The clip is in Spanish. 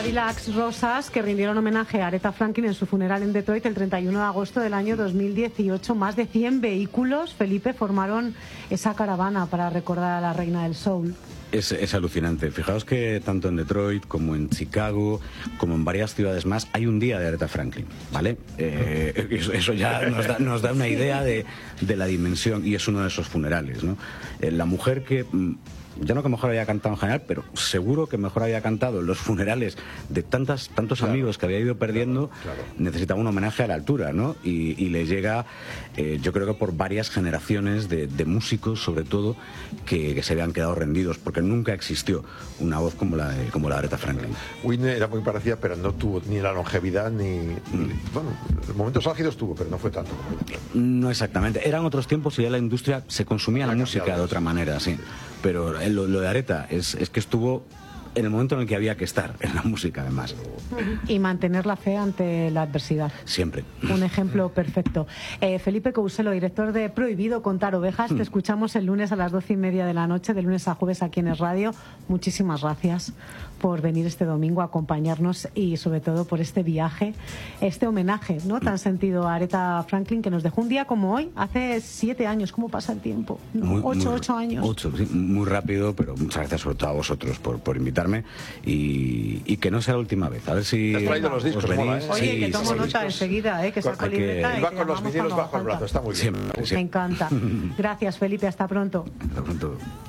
Cadillacs rosas que rindieron homenaje a Aretha Franklin en su funeral en Detroit el 31 de agosto del año 2018. Más de 100 vehículos, Felipe, formaron esa caravana para recordar a la reina del soul. Es alucinante. Fijaos que tanto en Detroit como en Chicago, como en varias ciudades más, hay un día de Aretha Franklin, ¿vale? Eso ya nos da una idea de la dimensión, y es uno de esos funerales, ¿no? La mujer que... ya no que mejor había cantado en general, pero seguro que mejor había cantado en los funerales de tantos amigos que había ido perdiendo, necesitaba un homenaje a la altura, ¿no? Y le llega, yo creo que por varias generaciones de músicos, sobre todo, que se habían quedado rendidos, porque nunca existió una voz como la de Aretha Franklin. Whitney era muy parecida, pero no tuvo ni la longevidad bueno, momentos álgidos tuvo, pero no fue tanto como ella. No exactamente. Eran otros tiempos y ya la industria se consumía la música de otra manera, sí. Pero lo de Aretha es que estuvo en el momento en el que había que estar en la música, además. Y mantener la fe ante la adversidad. Siempre. Un ejemplo perfecto. Felipe Couselo, director de Prohibido Contar Ovejas, te escuchamos el lunes a las 12:30 de la noche, de lunes a jueves aquí en Es Radio. Muchísimas gracias por venir este domingo a acompañarnos y sobre todo por este viaje, este homenaje, ¿no?, tan sentido a Aretha Franklin, que nos dejó un día como hoy, hace 7 años. ¿Cómo pasa el tiempo? 8 años. 8, sí, muy rápido, pero muchas gracias sobre todo a vosotros por invitarme y que no sea la última vez. A ver si te has traído los discos, venís. Oye, sí, que tomo nota enseguida, que saco libreta y va con los vinilos bajo el brazo, está muy bien. Me encanta. Gracias, Felipe, hasta pronto. Hasta pronto.